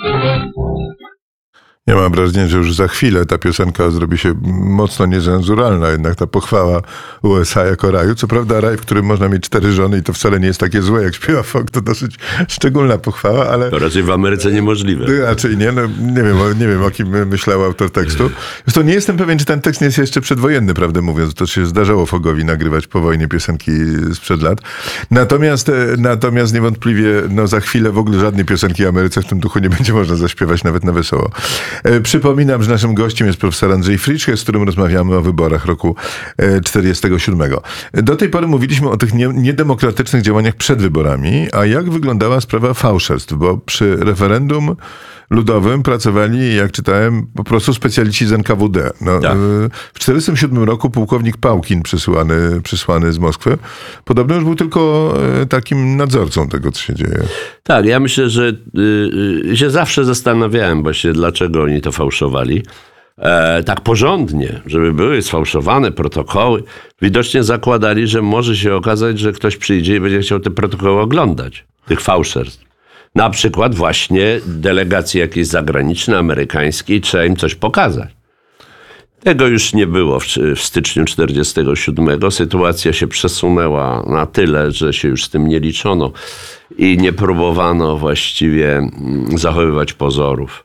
Ja mam wrażenie, że już za chwilę ta piosenka zrobi się mocno niecenzuralna, jednak ta pochwała USA jako raju. Co prawda raj, w którym można mieć 4 żony i to wcale nie jest takie złe, jak śpiewa folk, to dosyć szczególna pochwała, ale... To raczej w Ameryce niemożliwe. Raczej nie, no, nie wiem o kim myślał autor tekstu. Zresztą nie jestem pewien, czy ten tekst nie jest jeszcze przedwojenny, prawdę mówiąc. To się zdarzało Fogowi nagrywać po wojnie piosenki sprzed lat. Natomiast niewątpliwie za chwilę w ogóle żadnej piosenki o Ameryce w tym duchu nie będzie można zaśpiewać nawet na wesoło. Przypominam, że naszym gościem jest profesor Andrzej Friczke, z którym rozmawiamy o wyborach roku 1947. Do tej pory mówiliśmy o tych niedemokratycznych działaniach przed wyborami, a jak wyglądała sprawa fałszerstw, bo przy referendum ludowym pracowali, jak czytałem, po prostu specjaliści z NKWD. Tak. W 1947 roku pułkownik Pałkin przysłany z Moskwy podobno już był tylko takim nadzorcą tego, co się dzieje. Tak, ja myślę, że się zawsze zastanawiałem właśnie, dlaczego oni to fałszowali. Tak porządnie, żeby były sfałszowane protokoły. Widocznie zakładali, że może się okazać, że ktoś przyjdzie i będzie chciał te protokoły oglądać, tych fałszerstw. Na przykład właśnie delegacje jakieś zagraniczne, amerykańskie, trzeba im coś pokazać. Tego już nie było w styczniu 1947. Sytuacja się przesunęła na tyle, że się już z tym nie liczono i nie próbowano właściwie zachowywać pozorów.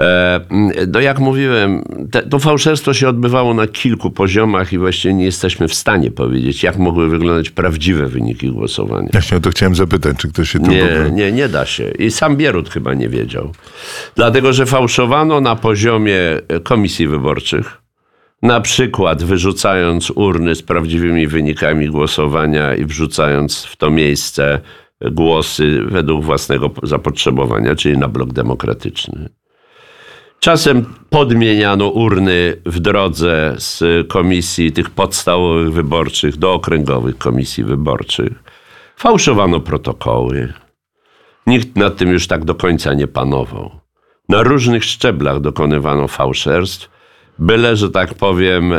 No jak mówiłem, to fałszerstwo się odbywało na kilku poziomach i właściwie nie jesteśmy w stanie powiedzieć, jak mogły wyglądać prawdziwe wyniki głosowania. Właśnie o to chciałem zapytać, czy ktoś się tu... Nie da się. I sam Bierut chyba nie wiedział. Dlatego, że fałszowano na poziomie komisji wyborczych, na przykład wyrzucając urny z prawdziwymi wynikami głosowania i wrzucając w to miejsce głosy według własnego zapotrzebowania, czyli na blok demokratyczny. Czasem podmieniano urny w drodze z komisji tych podstawowych wyborczych do okręgowych komisji wyborczych. Fałszowano protokoły. Nikt nad tym już tak do końca nie panował. Na różnych szczeblach dokonywano fałszerstw, byle, że tak powiem,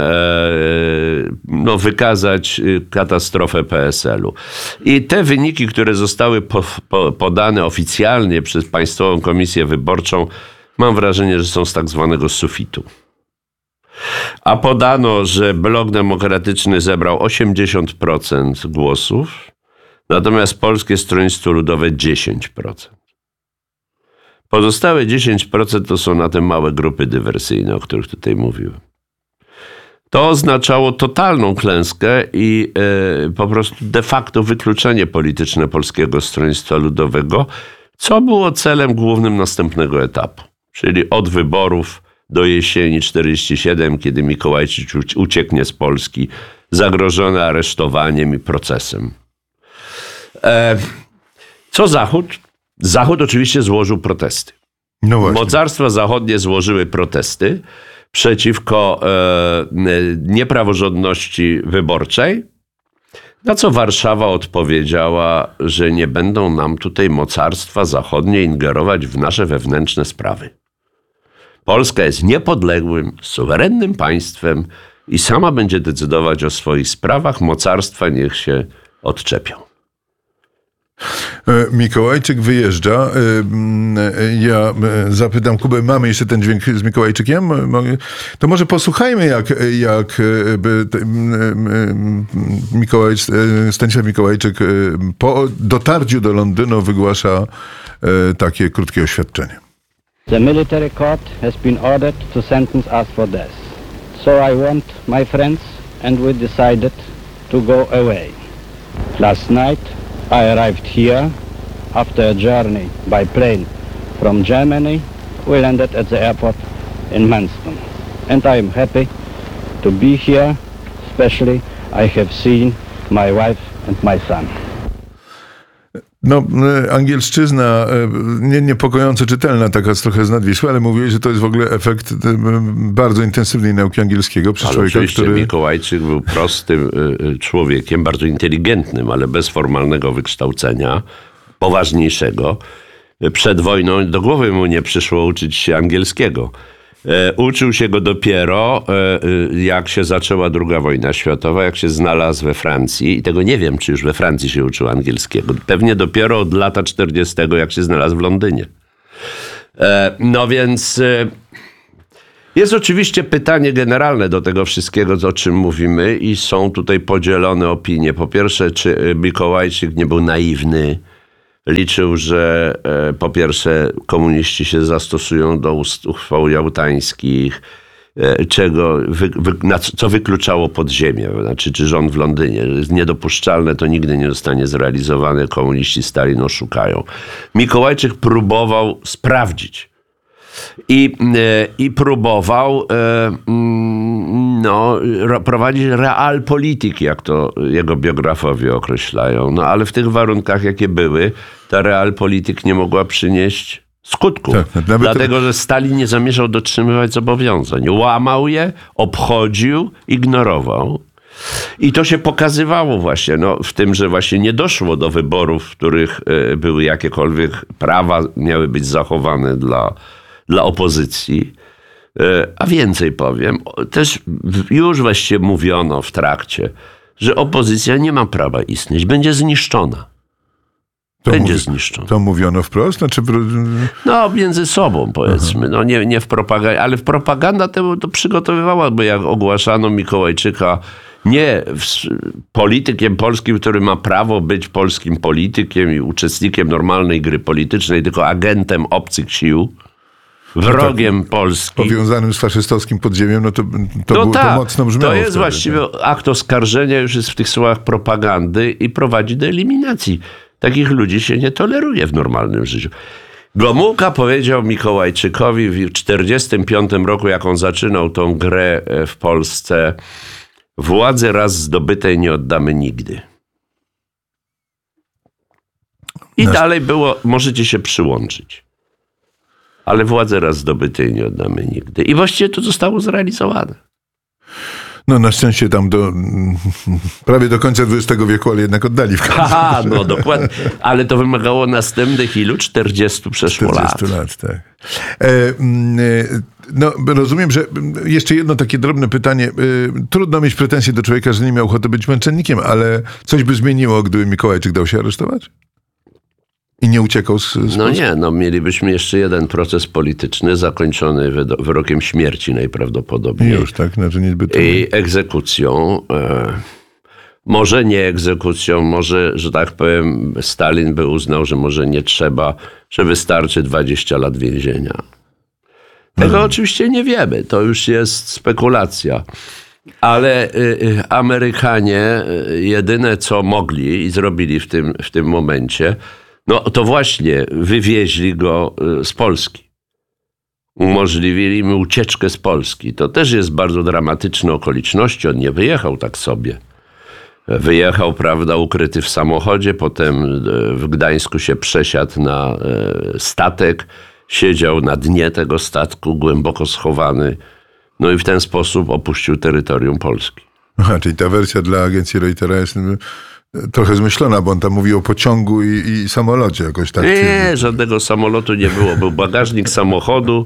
wykazać katastrofę PSL-u. I te wyniki, które zostały podane oficjalnie przez Państwową Komisję Wyborczą, mam wrażenie, że są z tak zwanego sufitu. A podano, że Blok Demokratyczny zebrał 80% głosów, natomiast Polskie Stronnictwo Ludowe 10%. Pozostałe 10% to są na te małe grupy dywersyjne, o których tutaj mówiłem. To oznaczało totalną klęskę i po prostu de facto wykluczenie polityczne Polskiego Stronnictwa Ludowego, co było celem głównym następnego etapu. Czyli od wyborów do jesieni 1947, kiedy Mikołajczyk ucieknie z Polski, zagrożony aresztowaniem i procesem. Co Zachód? Zachód oczywiście złożył protesty. No właśnie. Mocarstwa zachodnie złożyły protesty przeciwko niepraworządności wyborczej, na co Warszawa odpowiedziała, że nie będą nam tutaj mocarstwa zachodnie ingerować w nasze wewnętrzne sprawy. Polska jest niepodległym, suwerennym państwem i sama będzie decydować o swoich sprawach. Mocarstwa niech się odczepią. Mikołajczyk wyjeżdża. Ja zapytam Kubę, mamy jeszcze ten dźwięk z Mikołajczykiem? To może posłuchajmy, jak Stanisław Mikołajczyk po dotarciu do Londynu wygłasza takie krótkie oświadczenie. The military court has been ordered to sentence us for death. So I want, my friends, and we decided to go away. Last night I arrived here after a journey by plane from Germany. We landed at the airport in Manston. And I am happy to be here, especially I have seen my wife and my son. No, angielszczyzna, niepokojąco czytelna, taka trochę z nadwisła, ale mówiłeś, że to jest w ogóle efekt bardzo intensywnej nauki angielskiego przez człowieka, oczywiście który... Mikołajczyk był prostym człowiekiem, bardzo inteligentnym, ale bez formalnego wykształcenia, poważniejszego. Przed wojną do głowy mu nie przyszło uczyć się angielskiego. Uczył się go dopiero, jak się zaczęła II wojna światowa, jak się znalazł we Francji. I tego nie wiem, czy już we Francji się uczył angielskiego. Pewnie dopiero od lata 40, jak się znalazł w Londynie. No więc jest oczywiście pytanie generalne do tego wszystkiego, o czym mówimy i są tutaj podzielone opinie. Po pierwsze, czy Mikołajczyk nie był naiwny? Liczył, że po pierwsze komuniści się zastosują do uchwał jałtańskich, co wykluczało podziemie, znaczy czy rząd w Londynie. Jest niedopuszczalne, to nigdy nie zostanie zrealizowane, komuniści Stalin oszukają. Mikołajczyk próbował sprawdzić i próbował prowadzić realpolitik, jak to jego biografowie określają. No ale w tych warunkach, jakie były, ta realpolitik nie mogła przynieść skutku. Tak, dlatego, że Stalin nie zamierzał dotrzymywać zobowiązań. Łamał je, obchodził, ignorował. I to się pokazywało właśnie w tym, że właśnie nie doszło do wyborów, w których były jakiekolwiek prawa, miały być zachowane dla opozycji. A więcej powiem, też już właściwie mówiono w trakcie, że opozycja nie ma prawa istnieć, będzie zniszczona. Zniszczona. To mówiono wprost? Znaczy... No, między sobą powiedzmy. No, nie w propagandzie, ale propaganda to przygotowywała, bo jak ogłaszano Mikołajczyka nie politykiem polskim, który ma prawo być polskim politykiem i uczestnikiem normalnej gry politycznej, tylko agentem obcych sił, wrogiem Polski. Powiązanym z faszystowskim podziemiem, to mocno brzmiało. To jest wtedy, właściwie akt oskarżenia, już jest w tych słowach propagandy i prowadzi do eliminacji. Takich ludzi się nie toleruje w normalnym życiu. Gomułka powiedział Mikołajczykowi w 1945 roku, jak on zaczynał tą grę w Polsce: władzy raz zdobytej nie oddamy nigdy. I dalej było, możecie się przyłączyć. Ale władzy raz zdobytej nie oddamy nigdy. I właściwie to zostało zrealizowane. No na szczęście tam prawie do końca XX wieku, ale jednak oddali w końcu. No dokładnie. Ale to wymagało następnych 40 przeszło lat. 40 lat, tak. No rozumiem, że jeszcze jedno takie drobne pytanie. Trudno mieć pretensje do człowieka, że nie miał ochoty być męczennikiem, ale coś by zmieniło, gdyby Mikołajczyk dał się aresztować? I nie uciekał z mielibyśmy jeszcze jeden proces polityczny zakończony wyrokiem śmierci najprawdopodobniej. Już, tak? Znaczy niezbyt... I egzekucją. Może nie egzekucją, może, że tak powiem, Stalin by uznał, że może nie trzeba, że wystarczy 20 lat więzienia. Tego oczywiście nie wiemy, to już jest spekulacja. Ale Amerykanie jedyne, co mogli i zrobili w tym momencie, to właśnie wywieźli go z Polski. Umożliwili mu ucieczkę z Polski. To też jest bardzo dramatyczne okoliczności. On nie wyjechał tak sobie. Wyjechał, prawda, ukryty w samochodzie, potem w Gdańsku się przesiadł na statek, siedział na dnie tego statku, głęboko schowany. No i w ten sposób opuścił terytorium Polski. Aha, czyli ta wersja dla agencji Reutera jest trochę zmyślona, bo on tam mówi o pociągu i samolocie jakoś tak. Nie, żadnego samolotu nie było. Był bagażnik samochodu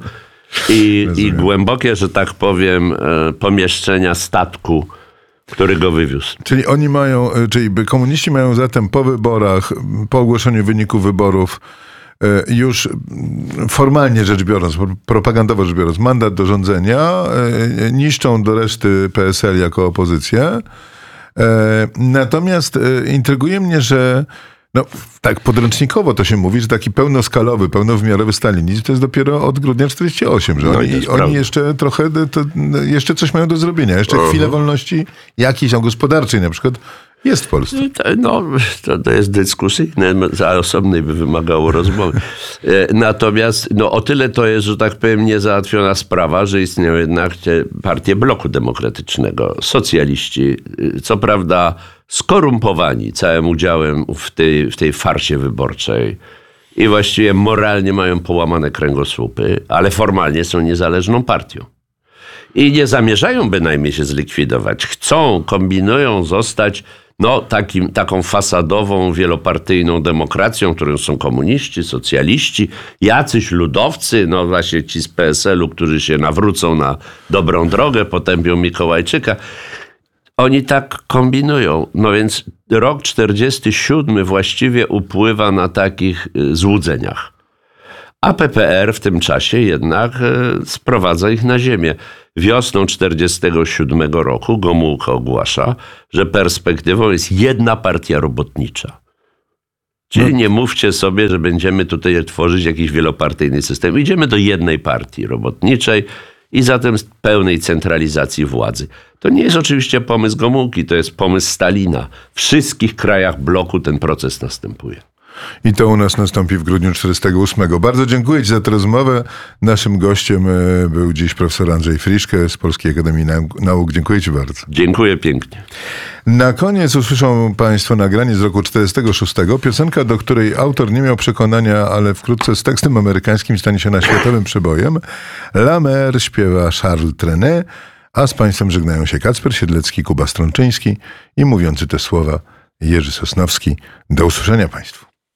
i głębokie, że tak powiem, pomieszczenia statku, który go wywiózł. Czyli komuniści mają zatem po wyborach, po ogłoszeniu wyników wyborów, już formalnie rzecz biorąc, propagandowo rzecz biorąc, mandat do rządzenia, niszczą do reszty PSL jako opozycję. Natomiast intryguje mnie, że tak podręcznikowo to się mówi, że taki pełnoskalowy, pełnowymiarowy stalinizm to jest dopiero od grudnia 1948, że oni jeszcze trochę, jeszcze coś mają do zrobienia. Jeszcze chwilę wolności jakiejś tam gospodarczej na przykład jest w Polsce. To jest dyskusyjne, a osobnej by wymagało rozmowy. Natomiast o tyle to jest, że tak powiem, niezałatwiona sprawa, że istnieją jednak te partie bloku demokratycznego. Socjaliści, co prawda skorumpowani całym udziałem w tej farsie wyborczej i właściwie moralnie mają połamane kręgosłupy, ale formalnie są niezależną partią. I nie zamierzają bynajmniej się zlikwidować. Kombinują zostać taką fasadową, wielopartyjną demokracją, którą są komuniści, socjaliści, jacyś ludowcy, właśnie ci z PSL-u, którzy się nawrócą na dobrą drogę, potępią Mikołajczyka. Oni tak kombinują. Więc rok 1947 właściwie upływa na takich złudzeniach. A PPR w tym czasie jednak sprowadza ich na ziemię. Wiosną 1947 roku Gomułka ogłasza, że perspektywą jest jedna partia robotnicza. Czyli nie mówcie sobie, że będziemy tutaj tworzyć jakiś wielopartyjny system. Idziemy do jednej partii robotniczej i zatem pełnej centralizacji władzy. To nie jest oczywiście pomysł Gomułki, to jest pomysł Stalina. W wszystkich krajach bloku ten proces następuje. I to u nas nastąpi w grudniu 1948. Bardzo dziękuję Ci za tę rozmowę. Naszym gościem był dziś profesor Andrzej Friszke z Polskiej Akademii Nauk. Dziękuję Ci bardzo. Dziękuję pięknie. Na koniec usłyszą Państwo nagranie z roku 1946. Piosenka, do której autor nie miał przekonania, ale wkrótce z tekstem amerykańskim stanie się na światowym przebojem. La Mer śpiewa Charles Trenet, a z Państwem żegnają się Kacper Siedlecki, Kuba Strączyński i mówiący te słowa Jerzy Sosnowski. Do usłyszenia Państwu.